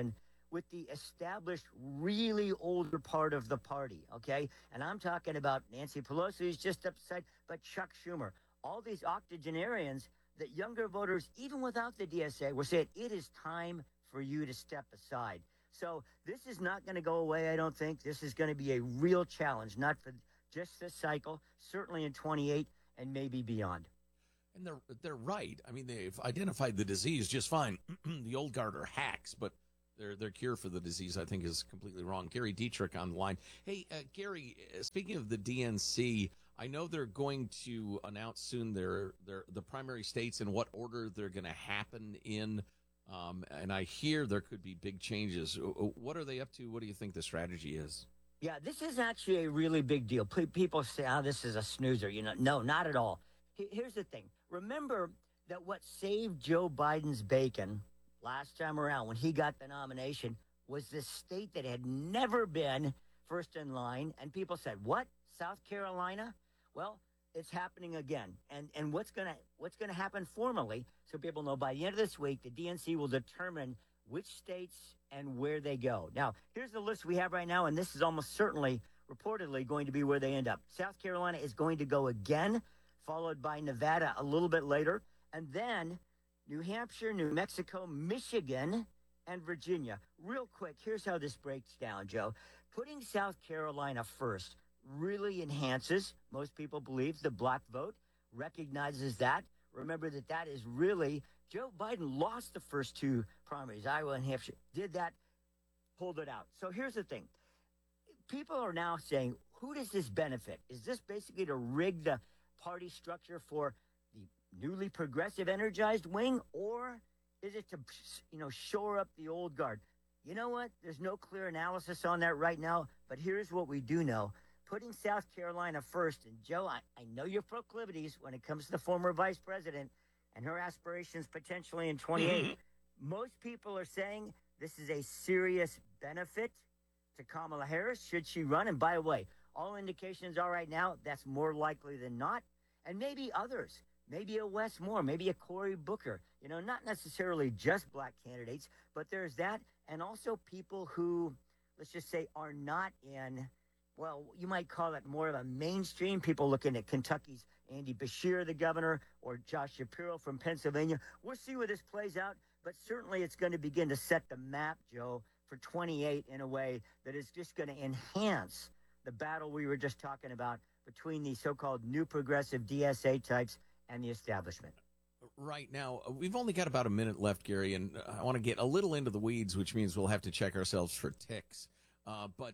S11: with the established, really older part of the party, okay? And I'm talking about Nancy Pelosi, who's just upset, but Chuck Schumer. All these octogenarians that younger voters, even without the D S A, were saying, it is time for you to step aside. So this is not going to go away, I don't think. This is going to be a real challenge, not for just this cycle, certainly in twenty-eight and maybe beyond.
S3: And they're they're right. I mean, they've identified the disease just fine. The old guard are hacks, but their their cure for the disease, I think, is completely wrong. Gary Dietrich on the line. Hey, uh, Gary, speaking of the D N C, I know they're going to announce soon their their the primary states and what order they're going to happen in. Um, and I hear there could be big changes. What are they up to? What do you think the strategy is?
S11: Yeah, this is actually a really big deal. P- people say, oh, this is a snoozer. You know, no, not at all. H- here's the thing. Remember that what saved Joe Biden's bacon last time around when he got the nomination was this state that had never been first in line. And people said, what? South Carolina? Well, it's happening again. And and what's gonna what's gonna happen formally, so people know by the end of this week, the D N C will determine which states and where they go. Now, here's the list we have right now, and this is almost certainly, reportedly, going to be where they end up. South Carolina is going to go again, followed by Nevada a little bit later, and then New Hampshire, New Mexico, Michigan, and Virginia. Real quick, here's how this breaks down, Joe. Putting South Carolina first really enhances, most people believe, the black vote, recognizes that. Remember that that is really, Joe Biden lost the first two primaries, Iowa and Hampshire, did that, pulled it out. So here's the thing. People are now saying, who does this benefit? Is this basically to rig the party structure for the newly progressive energized wing, or is it to, you know, shore up the old guard? You know what? There's no clear analysis on that right now, but here's what we do know. Putting South Carolina first, and Joe, I, I know your proclivities when it comes to the former vice president and her aspirations potentially in twenty-eight. Most people are saying this is a serious benefit to Kamala Harris should she run. And by the way, all indications are right now that's more likely than not. And maybe others, maybe a Wes Moore, maybe a Cory Booker, you know, not necessarily just black candidates, but there's that. And also people who, let's just say, are not in, well, you might call it more of a mainstream. People looking at Kentucky's Andy Beshear, the governor, or Josh Shapiro from Pennsylvania. We'll see where this plays out, but certainly it's going to begin to set the map, Joe, for twenty-eight in a way that is just going to enhance the battle we were just talking about between the so-called new progressive D S A types and the establishment.
S3: Right now, we've only got about a minute left, Gary, and I want to get a little into the weeds, which means we'll have to check ourselves for ticks. Uh, but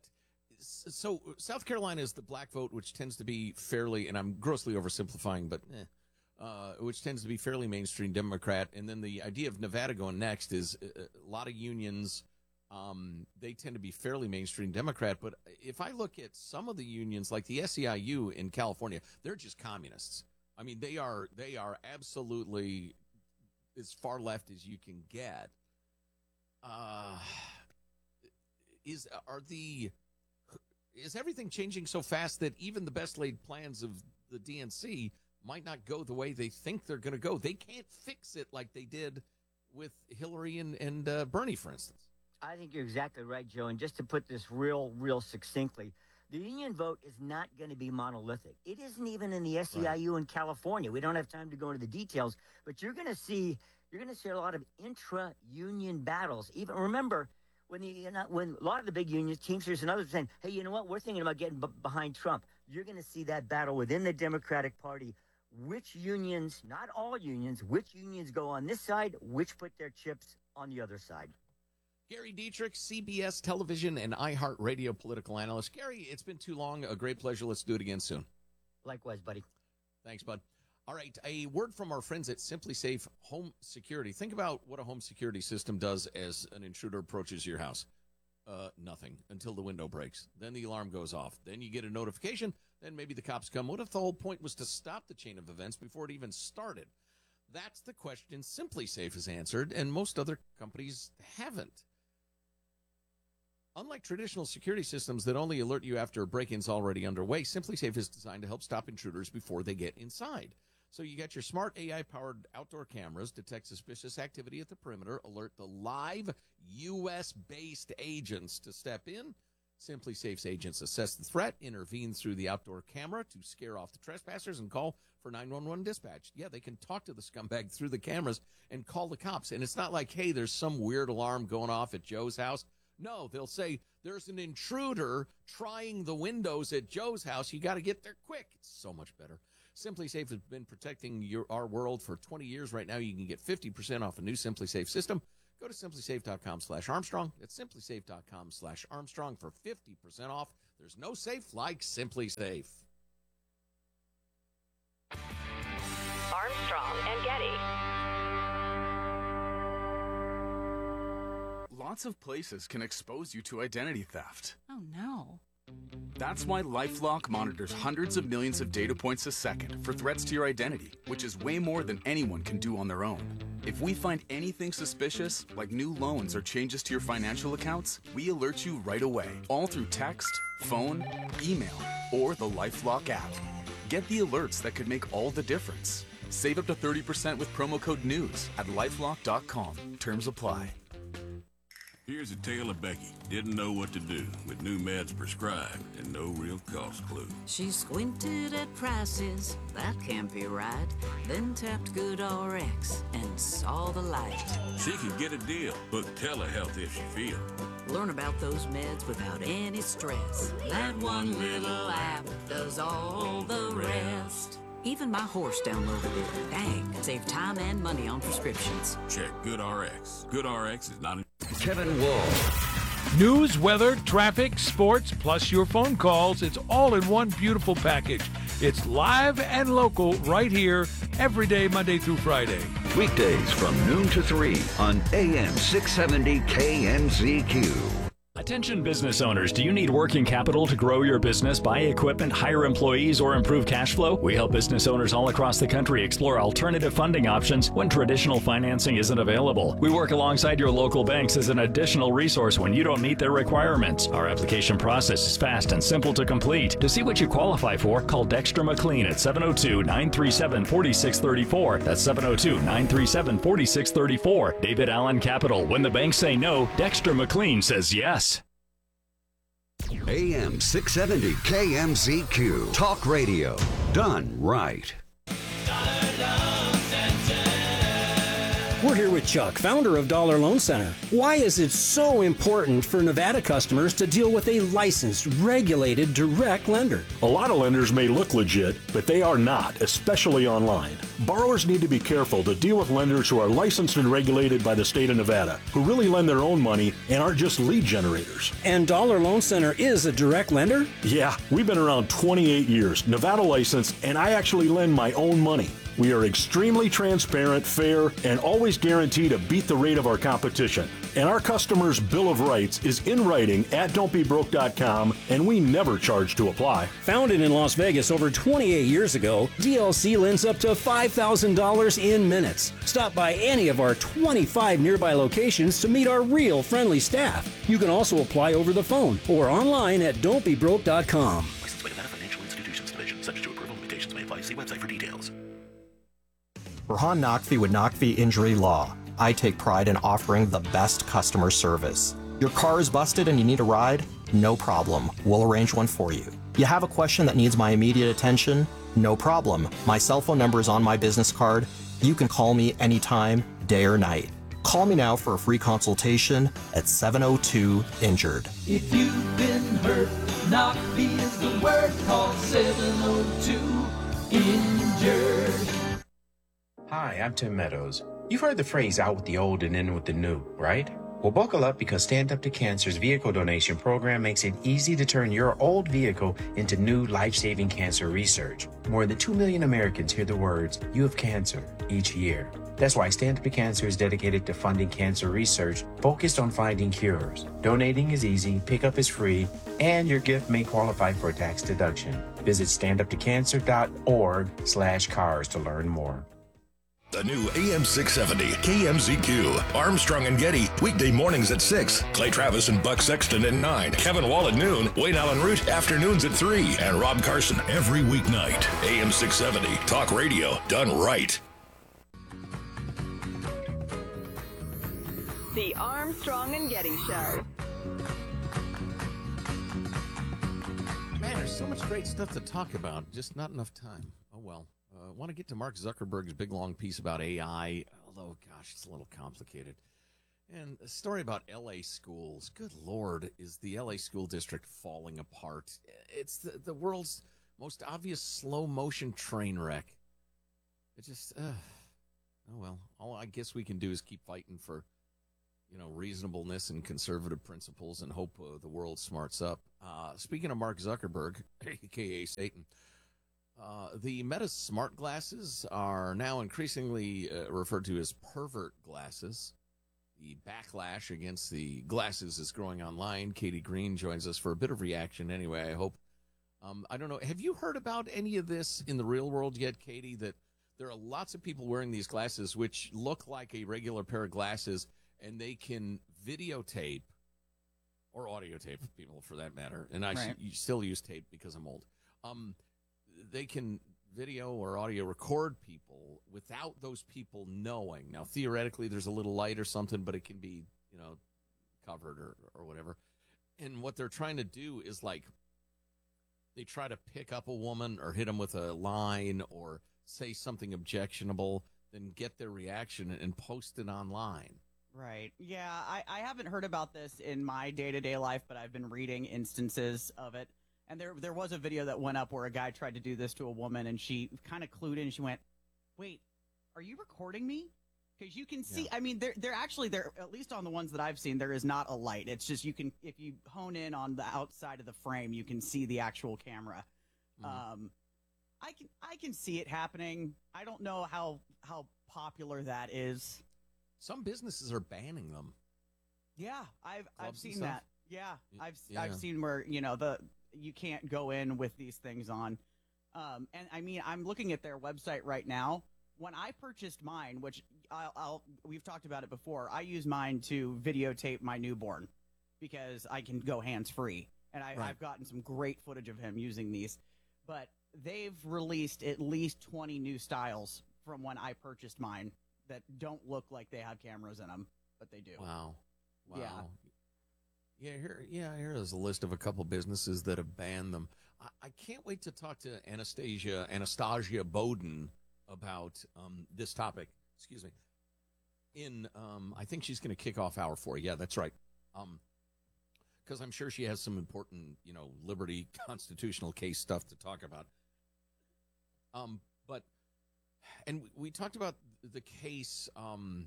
S3: so South Carolina is the black vote, which tends to be fairly, and I'm grossly oversimplifying, but eh, uh, which tends to be fairly mainstream Democrat. And then the idea of Nevada going next is a, a lot of unions. Um, they tend to be fairly mainstream Democrat. But if I look at some of the unions, like the S E I U in California, they're just communists. I mean, they are they are absolutely as far left as you can get. Uh, is are the is everything changing so fast that even the best laid plans of the D N C might not go the way they think they're going to go? They can't fix it like they did with Hillary and, and uh, Bernie, for instance.
S11: I think you're exactly right, Joe. And just to put this real, real succinctly, the union vote is not going to be monolithic. It isn't even in the S E I U right. in California. We don't have time to go into the details, but you're going to see you're going to see a lot of intra-union battles. Even remember when the you know, when a lot of the big unions, Teamsters and others, are saying, "Hey, you know what? We're thinking about getting b- behind Trump." You're going to see that battle within the Democratic Party. Which unions, not all unions, which unions go on this side, which put their chips on the other side.
S3: Gary Dietrich, C B S Television and iHeartRadio political analyst. Gary, it's been too long. A great pleasure. Let's do it again soon.
S11: Likewise, buddy.
S3: Thanks, bud. All right, a word from our friends at Simply Safe Home Security. Think about what a home security system does as an intruder approaches your house. Uh, nothing until the window breaks. Then the alarm goes off. Then you get a notification. Then maybe the cops come. What if the whole point was to stop the chain of events before it even started? That's the question Simply Safe has answered, and most other companies haven't. Unlike traditional security systems that only alert you after a break-in's already underway, Simply Safe is designed to help stop intruders before they get inside. So you got your smart A I-powered outdoor cameras, detect suspicious activity at the perimeter, alert the live U S-based agents to step in. SimpliSafe's agents assess the threat, intervene through the outdoor camera to scare off the trespassers, and call for nine one one dispatch. Yeah, they can talk to the scumbag through the cameras and call the cops. And it's not like, hey, there's some weird alarm going off at Joe's house. No, they'll say, there's an intruder trying the windows at Joe's house. You got to get there quick. It's so much better. SimpliSafe has been protecting your, our world for twenty years. Right now, you can get fifty percent off a new SimpliSafe system. Go to SimpliSafe.com slash Armstrong. That's SimpliSafe.com slash Armstrong for fifty percent off. There's no safe like SimpliSafe.
S4: Armstrong and Getty.
S2: Lots of places can expose you to identity theft.
S8: Oh, no.
S2: That's why LifeLock monitors hundreds of millions of data points a second for threats to your identity, which is way more than anyone can do on their own. If we find anything suspicious, like new loans or changes to your financial accounts, we alert you right away, all through text, phone, email, or the LifeLock app. Get the alerts that could make all the difference. Save up to thirty percent with promo code NEWS at lifelock dot com. Terms apply.
S10: Here's a tale of Becky. Didn't know what to do with new meds prescribed and no real cost clue.
S9: She squinted at prices, that can't be right. Then tapped GoodRx and saw the light.
S10: She could get a deal. Book telehealth if she feel.
S9: Learn about those meds without any stress. That one little app does all the rest. Even my horse downloaded it. Dang, save time and money on prescriptions.
S10: Check GoodRx. GoodRx is not a...
S12: Kevin Wall.
S14: News, weather, traffic, sports, plus your phone calls. It's all in one beautiful package. It's live and local right here every day, Monday through Friday.
S1: Weekdays from noon to three on A M six seventy K M Z Q.
S6: Attention business owners, do you need working capital to grow your business, buy equipment, hire employees, or improve cash flow? We help business owners all across the country explore alternative funding options when traditional financing isn't available. We work alongside your local banks as an additional resource when you don't meet their requirements. Our application process is fast and simple to complete. To see what you qualify for, call Dexter McLean at seven oh two, nine three seven, four six three four. That's seven oh two, nine three seven, four six three four. David Allen Capital. When the banks say no, Dexter McLean says yes.
S1: A M six seventy K M Z Q. Talk radio. Done right.
S15: We're here with Chuck, founder of Dollar Loan Center. Why is it so important for Nevada customers to deal with a licensed, regulated, direct lender?
S26: A lot of lenders may look legit, but they are not, especially online. Borrowers need to be careful to deal with lenders who are licensed and regulated by the state of Nevada, who really lend their own money and aren't just lead generators.
S15: And Dollar Loan Center is a direct lender?
S26: Yeah, we've been around twenty-eight years, Nevada licensed, and I actually lend my own money. We are extremely transparent, fair, and always guarantee to beat the rate of our competition. And our customers' Bill of Rights is in writing at don't be broke dot com, and we never charge to apply.
S15: Founded in Las Vegas over twenty-eight years ago, D L C lends up to five thousand dollars in minutes. Stop by any of our twenty-five nearby locations to meet our real friendly staff. You can also apply over the phone or online at don't be broke dot com.
S27: Licensed by Nevada Financial Institutions Division. Subject to approval. Limitations may apply. See website for details.
S28: Rahan Naqvi with Naqvi Injury Law. I take pride in offering the best customer service. Your car is busted and you need a ride? No problem. We'll arrange one for you. You have a question that needs my immediate attention? No problem. My cell phone number is on my business card. You can call me anytime, day or night. Call me now for a free consultation at seven oh two injured.
S29: If you've been hurt, Naqvi is the word. Call seven oh two injured.
S30: Hi, I'm Tim Meadows. You've heard the phrase out with the old and in with the new, right? Well, buckle up because Stand Up to Cancer's vehicle donation program makes it easy to turn your old vehicle into new life-saving cancer research. More than two million Americans hear the words, "You have cancer," each year. That's why Stand Up to Cancer is dedicated to funding cancer research focused on finding cures. Donating is easy, pickup is free, and your gift may qualify for a tax deduction. Visit stand up to cancer dot org slash cars to learn more.
S7: The new A M six seventy K M Z Q. Armstrong and Getty, weekday mornings at six. Clay Travis and Buck Sexton at nine. Kevin Wall at noon. Wayne Allen Root, afternoons at three. And Rob Carson every weeknight. A M six seventy, talk radio done right.
S4: The Armstrong and Getty Show.
S3: Man, there's so much great stuff to talk about, just not enough time. Oh, well. I uh, want to get to Mark Zuckerberg's big, long piece about A I, although, gosh, it's a little complicated. And a story about L A schools. Good Lord, is the L A school district falling apart? It's the, the world's most obvious slow-motion train wreck. It just, uh, oh, well, all I guess we can do is keep fighting for, you know, reasonableness and conservative principles and hope uh, the world smarts up. Uh, speaking of Mark Zuckerberg, a k a. Satan, Uh, the Meta smart glasses are now increasingly uh, referred to as pervert glasses. The backlash against the glasses is growing online. Katie Green joins us for a bit of reaction anyway, I hope. Um, I don't know. Have you heard about any of this in the real world yet, Katie, that there are lots of people wearing these glasses which look like a regular pair of glasses, and they can videotape or audio tape people for that matter. And I right. s- still use tape because I'm old. Um, they can video or audio record people without those people knowing. Now, theoretically, there's a little light or something, but it can be, you know, covered or, or whatever. And what they're trying to do is, like, they try to pick up a woman or hit them with a line or say something objectionable, then get their reaction and post it online.
S8: Right. Yeah, I, I haven't heard about this in my day-to-day life, but I've been reading instances of it. And there there was a video that went up where a guy tried to do this to a woman, and she kind of clued in. She went, wait, are you recording me? Because you can see, yeah. I mean, they're, they're actually, they're, at least on the ones that I've seen, there is not a light. It's just you can, if you hone in on the outside of the frame, you can see the actual camera. Mm-hmm. Um, I can I can see it happening. I don't know how how popular that is.
S3: Some businesses are banning them.
S8: Yeah, I've
S3: Clubs
S8: I've seen that. Yeah, I've
S3: yeah.
S8: I've seen where, you know, the you can't go in with these things on. Um, and I mean, I'm looking at their website right now. When I purchased mine, which I'll, I'll we've talked about it before, I use mine to videotape my newborn because I can go hands free, and I, right. I've gotten some great footage of him using these. But they've released at least twenty new styles from when I purchased mine that don't look like they have cameras in them, but they do.
S3: Wow. Wow.
S8: Yeah.
S3: Yeah, here, yeah, here is a list of a couple businesses that have banned them. I, I can't wait to talk to Anastasia, Anastasia Bowden about um, this topic. Excuse me. In, um, I think she's going to kick off hour four. Yeah, that's right. Um, because I'm sure she has some important, you know, liberty constitutional case stuff to talk about. Um, but, and we, we talked about the case. Um,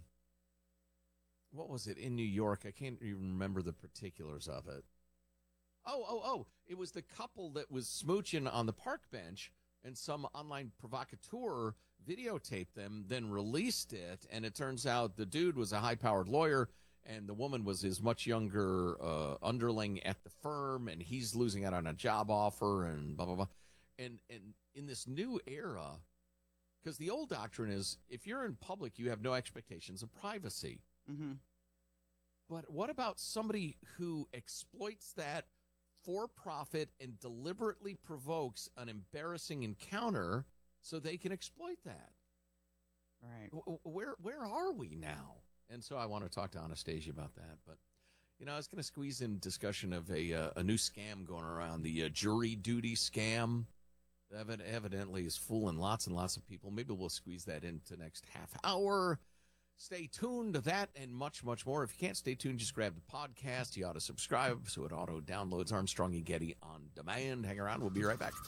S3: what was it in New York? I can't even remember the particulars of it. Oh, oh, oh! It was the couple that was smooching on the park bench, and some online provocateur videotaped them, then released it, and it turns out the dude was a high-powered lawyer, and the woman was his much younger uh, underling at the firm, and he's losing out on a job offer, and blah, blah, blah. And, and in this new era, because the old doctrine is, if you're in public, you have no expectations of privacy.
S8: Mm-hmm.
S3: But what about somebody who exploits that for profit and deliberately provokes an embarrassing encounter so they can exploit that?
S8: Right.
S3: Where where are we now? And so I want to talk to Anastasia about that. But, you know, I was going to squeeze in discussion of a uh, a new scam going around, the uh, jury duty scam. That evidently is fooling lots and lots of people. Maybe we'll squeeze that into next half hour. Stay tuned to that and much, much more. If you can't stay tuned, just grab the podcast. You ought to subscribe so it auto-downloads Armstrong and Getty on demand. Hang around. We'll be right back.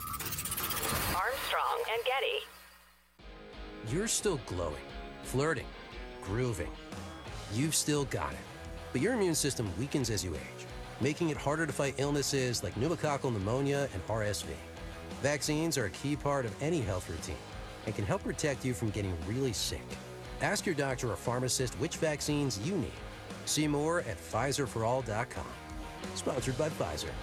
S4: Armstrong and Getty.
S16: You're still glowing, flirting, grooving. You've still got it. But your immune system weakens as you age, making it harder to fight illnesses like pneumococcal pneumonia and R S V. Vaccines are a key part of any health routine and can help protect you from getting really sick. Ask your doctor or pharmacist which vaccines you need. See more at Pfizer for all dot com. Sponsored by Pfizer.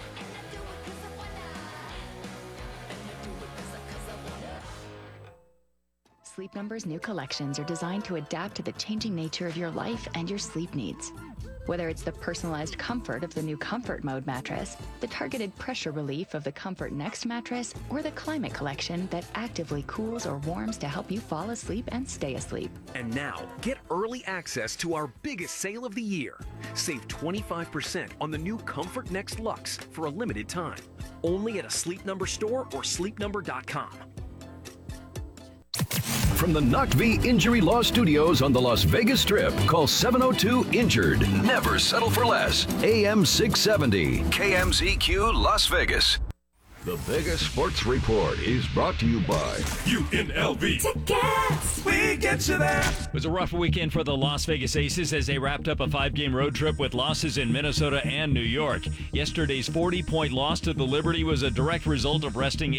S5: Sleep Number's new collections are designed to adapt to the changing nature of your life and your sleep needs. Whether it's the personalized comfort of the new Comfort Mode mattress, the targeted pressure relief of the Comfort Next mattress, or the Climate Collection that actively cools or warms to help you fall asleep and stay asleep.
S17: And now, get early access to our biggest sale of the year. Save twenty-five percent on the new Comfort Next Luxe for a limited time. Only at a Sleep Number store or sleep number dot com.
S1: From the N O C V Injury Law Studios on the Las Vegas Strip, call seven oh two injured. Never settle for less. A M six seventy, K M Z Q Las Vegas. The Vegas Sports Report is brought to you by
S7: U N L V.
S18: Tickets! We get you there!
S6: It was a rough weekend for the Las Vegas Aces as they wrapped up a five-game road trip with losses in Minnesota and New York. Yesterday's forty-point loss to the Liberty was a direct result of resting